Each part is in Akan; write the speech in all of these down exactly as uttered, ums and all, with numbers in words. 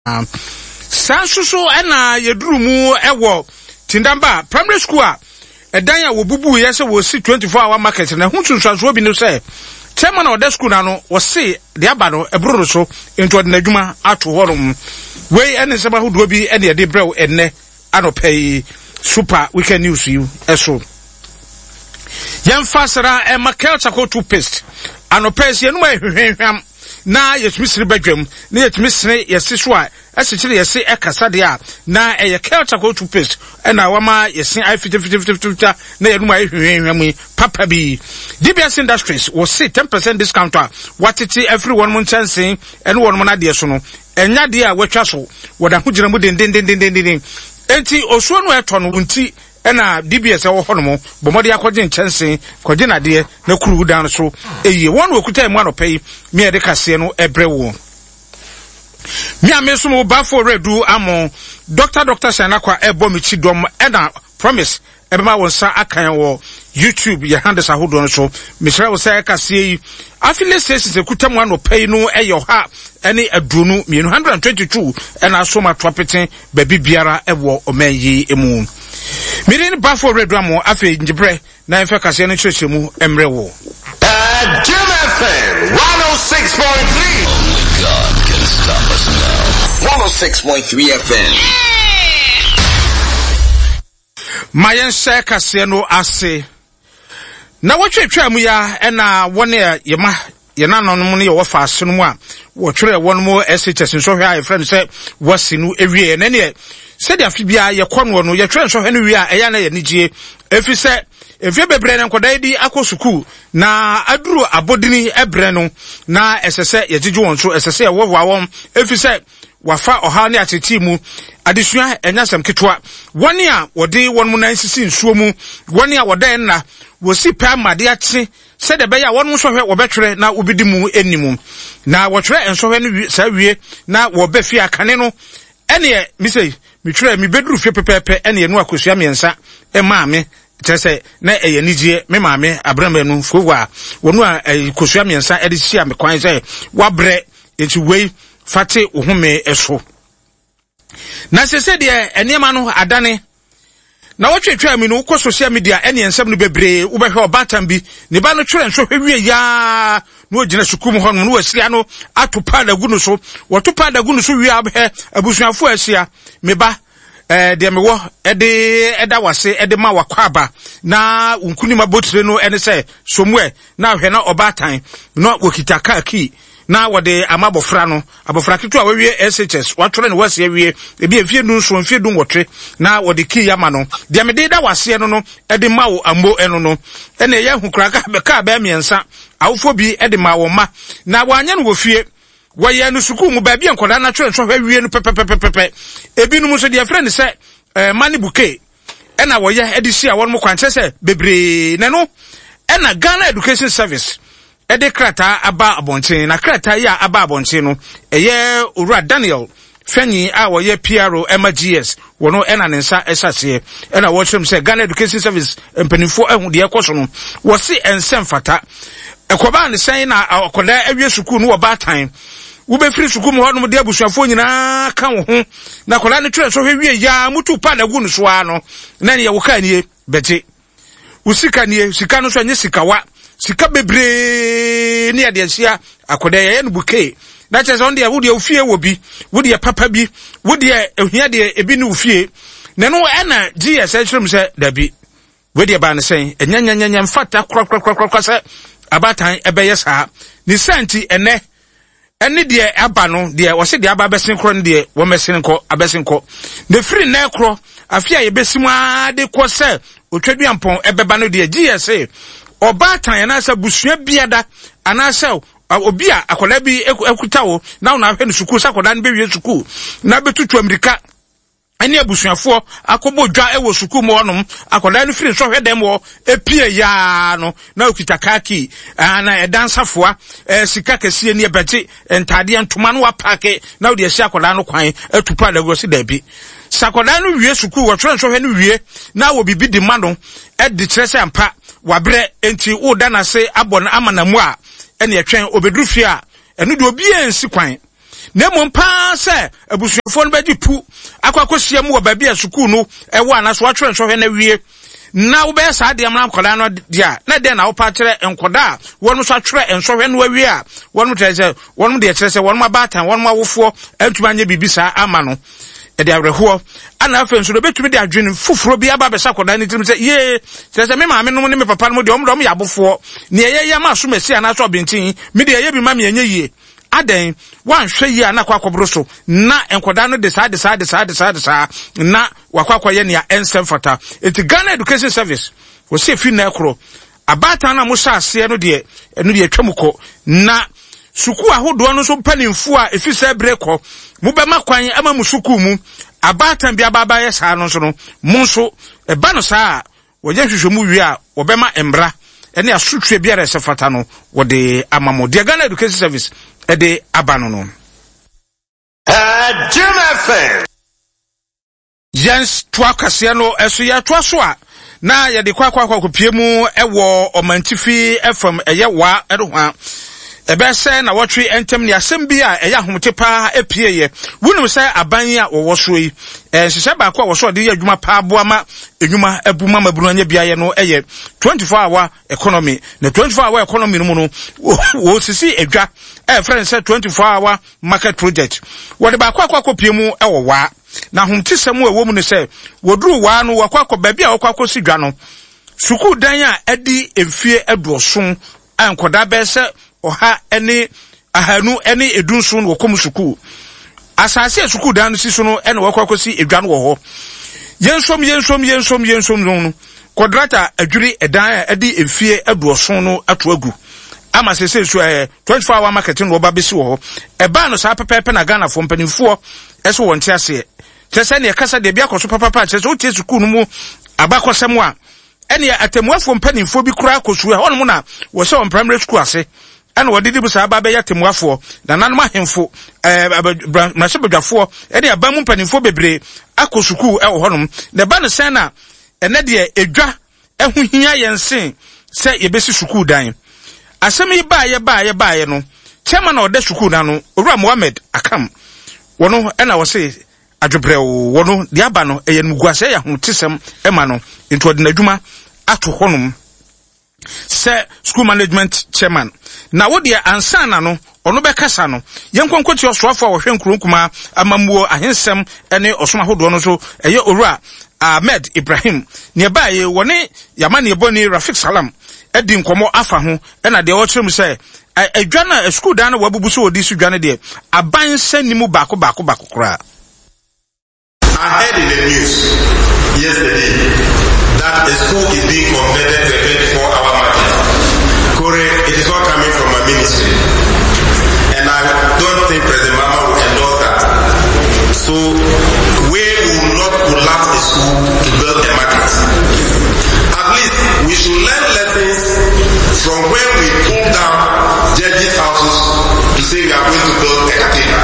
Sansuso ena yeduru mu ewo Tindamba primary school a edan a wobubu yese wo si twenty-four hour market na hunsunsuanso bi no say chairman of the school na no wo se de aba no ebroro so into odinadwuma ato horom we ene seba hodo bi ene de brew enne anopay super weekend news you eso yemfasara e makel chako toothpaste anopay se no ehwehwam na yetmisiri badwam na yetmisiri yesi so a asichire yesi ekasa de a na eye kelta go toothpaste na wama yesi I fifty fifty fifty na yenuma ehwehwam papa bi D B S Industries will say ten percent discount watiti every one month chance and one month de so no enya de a watwa so woda hugina mu den den den den den enti osuo no eto no nti ena D B S wo hono bomode akogye nkyɛnse kogye nade na kuru dan so eye won okuta mu anopɛ me ede kase no ebrewo mi ameso mo ba for redu amo doctor doctor Shanakwa ebo mi chidom ena promise ebema wonsa akan wo YouTube ye handles ahodo no so misra wo say kase yi afile sesi se kuta mu anopɛ no eyo ha ene adunu one hundred twenty-two ena so ma tropeten ba bibiara ewo omanyi emu Mirin Bafo Redramo Afe Njibre na Efe Kase no Chechemu Emre wo. At Jim F M one oh six point three. Only God can stop us now. one oh six point three F M. Mayen se Kase no ase. Na wotwetwa mu ya ena wone ye ma ye nanom no ne ye wo fa ase no mu a wo twere won mo S H S so hwe a friend say wasinu ewie na ne said afibia ye kono no ye twen so hwe no wi a eya na ye nigie efi se efi bebre na nkoda di akosuku na aduru abodini ebre no na esese ye gigi won so esese ye wo wawon efi se wafa oha ne ateti mu adesua enyasam ketwa woni a wode won mu nan sisi nsuo mu woni a wode na wosi pa made ate said be ya won so hwe wo betwere na obidi mu enimu na wo twere enso hwe no sa wie na wo be fi akane no ene mi sei mi twere mi beduru fie pepepe ene enu akosua miensa e maame tese na eye nigie me maame abrama nu fowa wonu a akosua miensa e de sia me kwan sei wabre enti wei fate ohome eso na sese de enema no adane na wotwetwa mi no ko social media ene ensem no bebre wo behwe obatam bi ne ba no twere nso hwe ya no ogina sukum ho no wasia no atopa da gu no so wotopa da gu no so wi abhe abusuafo asia me ba eh de me wo ede eda wase ede ma wakwaba na unkunima botire no ene se somwe na hwe na obatan no wokita ka ki na wode amabofra no abofra ketu a wawie S H S watwore ne wase awie ebi efie nu so mfie du nwotwe na wode ki yama no de me de da wase no no ede ma wo ambo eno no ene ye hukura ka be ka ba miensa awofo bi ede ma wo ma na wanya no wo fie waye no suku mu ba bi enkoda na twere so hwawie no pepepepepe ebi nu so de friend se eh mani buke ena woye ede sia won mo kwante se bebre ne no ena Ghana Education Service ede krata aba abonchen na krata ya aba abonchen no eye owura Daniel Fenyi a woye P R O M G S wono ena nensa esase ena wo twem se Ghana Education Service empanifo ehu de ekoso no wo se ensem fata ekoba ne sen na akoda awie suku no oba tan wo be free suku mo hono de abusuafo nyina ka wo ho na akoda ne twere so hwie ya mutu pa na gu no so ano na ne ye wo ka nie beti usika nie sika no so nye sikawa sika bebre ne ade asia akoda ye no buke that is on the would you fear will be would you papa be would you hear the ebinu fie na no ena G S H say there be would you ban saying enya nya nya mfata kro kro kro kro say abatan ebeye saa ni senti ene ene de aba no de wo se de aba besin kro ne de wo mesin kro abesin kro the free na kro afia ye besimu ade kro say otwaduampon ebeba no de G S A obatan na sa busua biada anasa obi a akola bi ekuta wo na na hwe no sukuu sakoda no bewie sukuu na betutu amerika ene abusuafo akobo dwa ewo sukuu mo onom akola no firi so hwe dem wo epie ya no na okita kaki na edansafoa sika kese ne ebegye entade ntoma no wapake na odi esi akola no kwan atupa da go si da bi sakoda no wie sukuu wo tren so hwe no wie na wo bibi di ma no e di kyerese ampa wabre enti wo da na se abon amanamu a ene etwen obedru fie a enu de obi ensi kwan na mo mpa se abusuafo no bedi pu akwakosia mu obabi a school no e wo anaso atwere nhwe na wie na wo be sa de amra nkoda no dia na de na wo pa kire nkoda wonu so atwere nhwe no awie a wonu tese wonu de kire se wonu abatan wonu awofo antuma nya bibisa ama no e de awerho ana afen so betumi de adwene fufuro bi aba be sakoda ni tim se ye tese me maame no ne me papa no de omdo me yabofo ne ye ye ma so mesi ana so bintin me de ye bi ma me anya yie aden wan hwe yi ana kwa kwabro so na enkoda no de sa de sa de sa de sa de sa na wakwakwa ye ne ya ensem fata eti Ghana Education Service wo se fi na ekro abata na mo sha ase no de eno de atwamuko na suku ahodo no so panimfu a efi se breko mo be makwan ama mu suku mu abata bia baba ye sa no so no mo so e ba no sa wo je hwehwe mu wi a wo be ma embra ene asutwe bia re se fata no wo de amamo de Ghana Education Service e de abano no uh Jim F M Jens twakase no eso ya twaso a na ye de kwakwa kwa kopie mu ewo omantifi F M eye wa edoha ebe se na wotwe entem ne asem bi a eya homte pa epie ye wunu se aban a wo so yi eh hihye ba kwa wo so de adwuma pa aboa ma enwuma abuma maburu anya bia ye no eye twenty-four hour economy na twenty-four hour economy no mu no wo sisi edwa eh friend say twenty-four hour market project wo de ba kwa kwa kopie mu ewo wa na homte sem ewo mu ne se woduru wa no wakwa kwa ba bia wakwa kosi dwa no suku dan a edi emfie edoson ankoda be se oha ene ahanu ene edunso no kom suku asase suku dan si so no ene wakwakosi edwan wo ho yensom yensom yensom yensom no kodrata adwuri edan edi efie edoson no ato agu ama sese so eh twenty-four hour marketing no ba besi wo ho eba no sa pepepe na Ghana fo mpanimfo eso wonte ase tese ne kasa de bia koso papa tese o tie suku no mu abakosem a ene atemuafo mpanimfo bi kura kosu e hono na wo se on primary school ase ana wodidi busa aba be yatemuafo na nanom ahemfo eh mashebadwafo ene abamu mpanimfo bebre akosuku e honom ne ba no sen na ene de edwa ehu hia yensen se yebesi suku dan asemi ba ye ba ye ba ye no chema na ode suku dan no Owura Mohammed Akam wono ena wo se adwobrewo wono de aba no eye nuguase ya hotisem ema no into ode nadwuma ato honom se school management chairman na wo de ansana no ono be kasa no yenkonkoti osofo wo hwe nkronkuma amamuo ahensem ene osoma hodo no so eye Owura Ahmed Ibrahim ne baaye woni yama ne boni Rafik Salam edi nkomo afa ho ena de wo kyerem se adwa na school dan na wabubu so odi su dwane de aban sanimu bako bako bako kra. I heard in the news yesterday that a school is being converted to a twenty-four hour market. Kore, it is not coming from my ministry. And I don't think President Mama will endorse that. So, we will not collapse a school to build a market. At least, we should learn lessons from when we pull down judges' houses to say we are going to build a cathedral.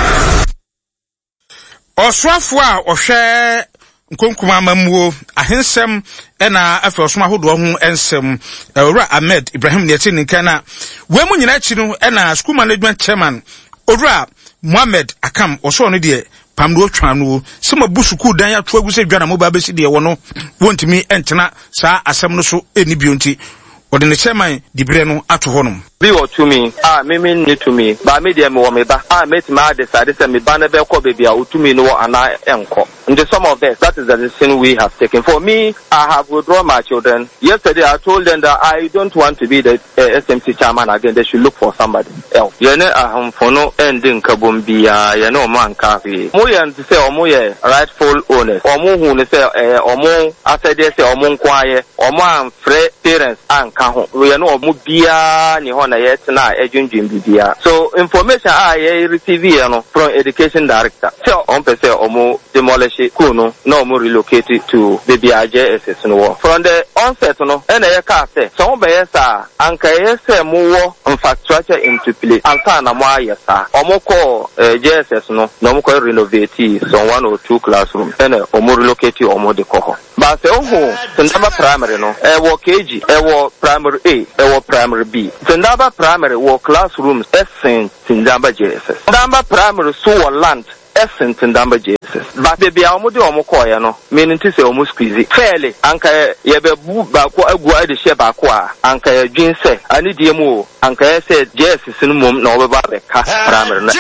Oswafo a ohwe nkonkuma mamuo ahensem ena afi osoma hodo ho ensem Owura Ahmed Ibrahim ne ti ninka na wemu nyina chi no ena school management chairman Owura Mohammed Akam oso no de pamdo twa no se mabu school dan ya to agu se dwana mo ba besi de wo no wontimi entena saa asem no so eni bionti ode ne chairman dibre no ato honum bi wo to me ah me me ni to me ba me de me wo me ba ah met ma decide say me ba na be ko baby a o to me no ana enko and some of this that is the decision we have taken. For me, I have withdrawn my children. Yesterday I told them that I don't want to be the uh, S M C chairman again. They should look for somebody else. You know, I'm for no ending kabumbia. You know, man kafi. Mo yan to say omo ye rightful owners. Omo who say eh omo after they say omo kwaye. Omo am free parents and kaho. We know omo bia ni ho na yet na ejunjun bibia. So information I receive you know from education director. So on pe say omo demolish kuno no more relocate to baby J S S no. From the onset no and a car say some be sa anka yesa mo infrastructure into play anka na mo ayesa omoko J S S no no mo ko renovate some one or two classroom and o mo relocate o mo de ko but say oho Tindaba primary no e wo K G e wo primary A e wo primary B Tindaba primary wo classrooms essen Tindaba J S S Tindaba primary so land essen Tindaba J S S but baby amode o mo ko ya no meaning to say o mo squeeze fairly anka ye be bu ba ko agu ade she ba ko a anka ye dwin se ani die mu anka ye se J S S no mom na o be ba be ka primary na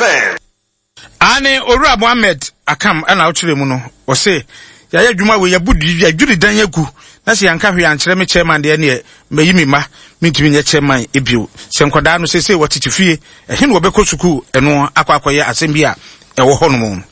ane Owura Mohammed akam ana ochire mu no o se ya ya dwuma we ya budi ya dwuri dan yagu na se yanka hwe ankyere me chairman de ne meyi mi ma mitimi nye chairman ebio se nkoda no se se watitifie ehe no obekọ suku eno akwakoye asem a ewo ho no mu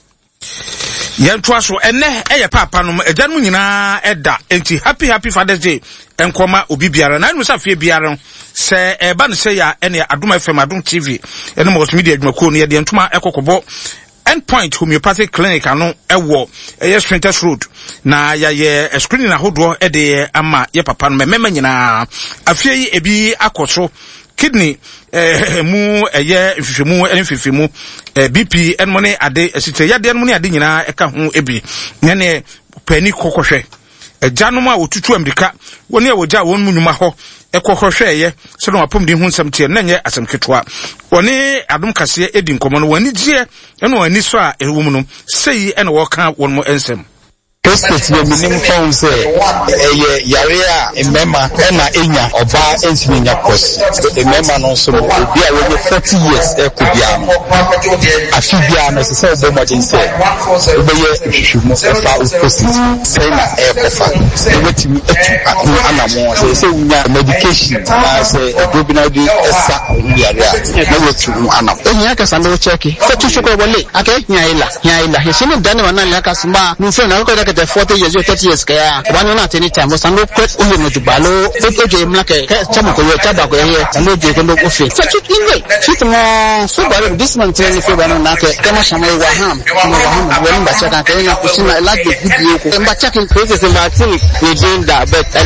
yentoa so ene eye papa no agya no nyina eda enti happy happy Father's Day enkoma obi biara na no safie biara se eba no se ya ene Adom F M Adom T V ene mo media adwumako no ye de ntoma ekokobo Endpoint Homeopathic Clinic ano ewo eye Sprinters Road na ya ye screening ahodo e de ama ye papa no memema nyina afie yi ebi akoso kidney eh mu eye mfifemu ene mfifemu eh B P en mo ne ade esite ya de en mo ne ade nyina eka ho ebi ne pani kokohwe ejanom a otutu amdika woni a wogya won mu nyuma ho ekokohweye so no apom di hu nsam tie na nye asem ketwa woni Adom kase edi nkomo no wani gie ene wani so a ewu mu no sei ene wo ka won mo ensem Estate ye minim phone say eh yare a emema na enya oba ensimi nya kos emema no so obi a we forty years e ko bia no afi bia no se se obo mo say obeye hwehwemu fa opposite say na e ko fa e wetimi atu anamo say say unya medication na say obi na di esa yare a na wetu anam enya ka sando check so tu soko wole ake nya ila nya ila he sino dane wana la ka sma no fe na ko the forty years or thirty years kaya one not any time was no quit only no jubalo oje mlake chama ko yo chaba ko ye no je ko no ofi so chit inwe chit mo so bare this man tell me bana na ke kama shama wa ham kama wa ham wani ba chaka ke na kuchina like the video ko mba chaka ko se mba tin we doing that but